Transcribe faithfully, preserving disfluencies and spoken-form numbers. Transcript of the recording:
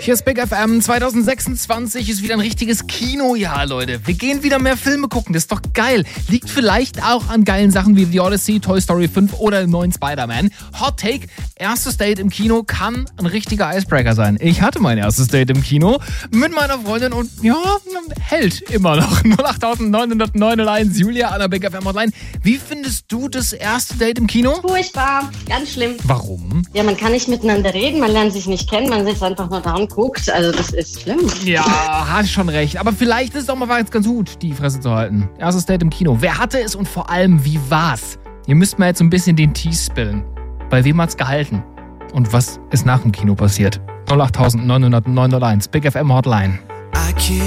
Hier ist Big F M. zwanzig sechsundzwanzig ist wieder ein richtiges Kinojahr, Leute. Wir gehen wieder mehr Filme gucken, das ist doch geil. Liegt vielleicht auch an geilen Sachen wie The Odyssey, Toy Story fünf oder dem neuen Spider-Man. Hot Take, erstes Date im Kino kann ein richtiger Icebreaker sein. Ich hatte mein erstes Date im Kino mit meiner Freundin und ja, hält immer noch. null acht neun null neun null eins, Julia an der Big F M Hotline. Wie findest du das erste Date im Kino? Furchtbar, ganz schlimm. Warum? Ja, man kann nicht miteinander reden, man lernt sich nicht kennen, man sitzt einfach nur da und guckt. Also das ist schlimm. Ja, hast schon recht. Aber vielleicht ist es auch mal jetzt ganz gut, die Fresse zu halten. Erstes Date im Kino. Wer hatte es und vor allem, wie war's? Ihr müsst mir jetzt so ein bisschen den Tee spillen. Bei wem hat's gehalten? Und was ist nach dem Kino passiert? null acht neun null neun null eins, Big F M Hotline.